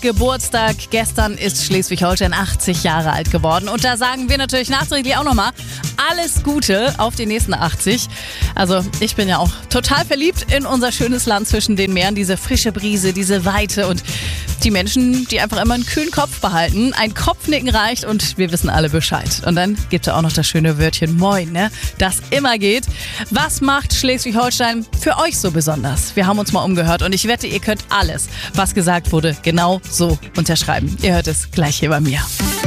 Geburtstag. Gestern ist Schleswig-Holstein 80 Jahre alt geworden. Und da sagen wir natürlich nachträglich auch nochmal alles Gute auf die nächsten 80. Also ich bin ja auch total verliebt in unser schönes Land zwischen den Meeren. Diese frische Brise, diese Weite und die Menschen, die einfach immer einen kühlen Kopf behalten. Ein Kopfnicken reicht und wir wissen alle Bescheid. Und dann gibt es auch noch das schöne Wörtchen Moin, ne? Das immer geht. Was macht Schleswig-Holstein für euch so besonders? Wir haben uns mal umgehört und ich wette, ihr könnt alles, was gesagt wurde, genau so unterschreiben. Ihr hört es gleich hier bei mir.